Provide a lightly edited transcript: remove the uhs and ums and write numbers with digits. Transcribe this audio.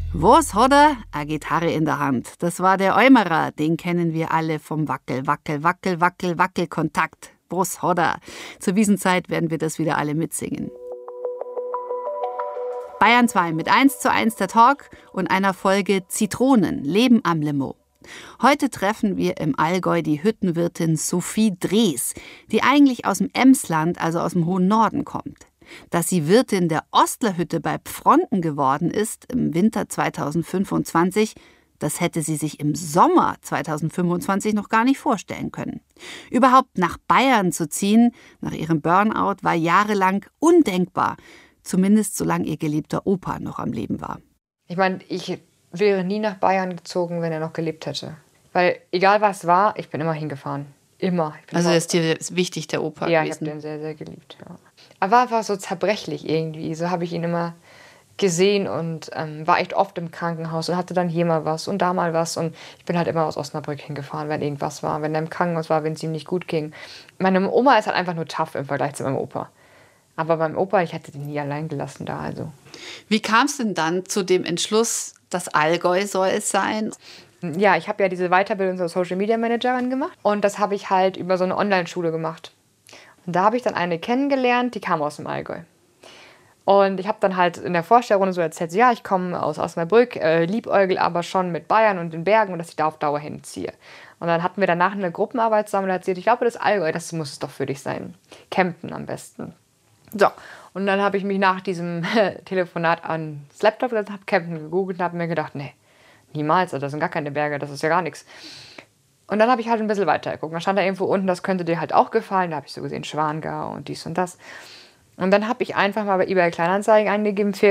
Was hat er? Eine Gitarre in der Hand. Das war der Eumerer, den kennen wir alle vom Wackel, Wackel, Wackel, Wackel, Wackelkontakt. Was hat er? Zur Wiesenzeit werden wir das wieder alle mitsingen. Bayern 2 mit 1:1 der Talk und einer Folge Zitronen, Leben am Limo. Heute treffen wir im Allgäu die Hüttenwirtin Sophie Drees, die eigentlich aus dem Emsland, also aus dem hohen Norden kommt. Dass sie Wirtin der Ostlerhütte bei Pfronten geworden ist im Winter 2025, das hätte sie sich im Sommer 2025 noch gar nicht vorstellen können. Überhaupt nach Bayern zu ziehen, nach ihrem Burnout, war jahrelang undenkbar. Zumindest solange ihr geliebter Opa noch am Leben war. Ich meine, ich wäre nie nach Bayern gezogen, wenn er noch gelebt hätte. Weil egal was war, ich bin immer hingefahren. Immer. Also ist dir wichtig, der Opa Ja, gewesen? ich habe den sehr, sehr geliebt. Ja. Er war einfach so zerbrechlich irgendwie. So habe ich ihn immer gesehen und war echt oft im Krankenhaus und hatte dann hier mal was und da mal was. Und ich bin halt immer aus Osnabrück hingefahren, wenn irgendwas war. Wenn er im Krankenhaus war, wenn es ihm nicht gut ging. Meine Oma ist halt einfach nur tough im Vergleich zu meinem Opa. Aber beim Opa, ich hätte den nie allein gelassen da. Also. Wie kam es denn dann zu dem Entschluss, das Allgäu soll es sein? Ja, ich habe ja diese Weiterbildung zur Social Media Managerin gemacht. Und das habe ich halt über so eine Online-Schule gemacht. Und da habe ich dann eine kennengelernt, die kam aus dem Allgäu. Und ich habe dann halt in der Vorstellrunde so erzählt, ja, ich komme aus Osnabrück, liebäugel aber schon mit Bayern und den Bergen und dass ich da auf Dauer hinziehe. Und dann hatten wir danach eine Gruppenarbeit zusammen und erzählt, ich glaube, das Allgäu, das muss es doch für dich sein. Kempten am besten. So, und dann habe ich mich nach diesem Telefonat ans Laptop gesetzt, habe Kempten gegoogelt und habe mir gedacht, nee, niemals, das sind gar keine Berge, das ist ja gar nichts. Und dann habe ich halt ein bisschen weiter geguckt. Da stand da irgendwo unten, das könnte dir halt auch gefallen. Da habe ich so gesehen, Schwangau und dies und das. Und dann habe ich einfach mal bei eBay Kleinanzeigen eingegeben,